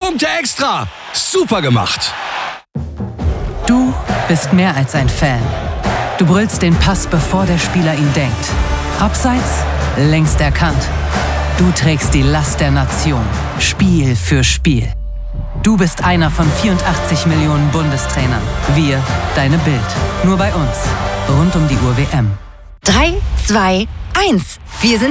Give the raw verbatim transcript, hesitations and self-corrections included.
Punkte extra. Super gemacht. Du bist mehr als ein Fan. Du brüllst den Pass, bevor der Spieler ihn denkt. Abseits? Längst erkannt. Du trägst die Last der Nation. Spiel für Spiel. Du bist einer von vierundachtzig Millionen Bundestrainern. Wir, deine Bild. Nur bei uns. Rund um die Uhr W M. drei, zwei, eins. Wir sind